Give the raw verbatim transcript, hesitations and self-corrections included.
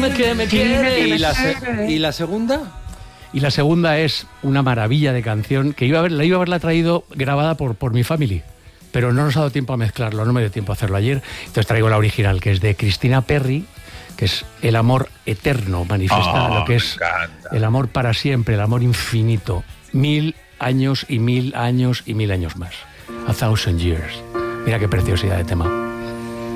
Dime que me quieres. ¿Y la, se- ¿Y la segunda? Y la segunda es una maravilla de canción que iba a haber, la iba a haberla traído grabada por, por mi family, pero no nos ha dado tiempo a mezclarlo, no me dio tiempo a hacerlo ayer. Entonces traigo la original, que es de Cristina Perry, que es el amor eterno, manifiesta Oh, lo que me es encanta. el amor para siempre, el amor infinito. Mil años y mil años y mil años más. A thousand years. Mira qué preciosidad de tema.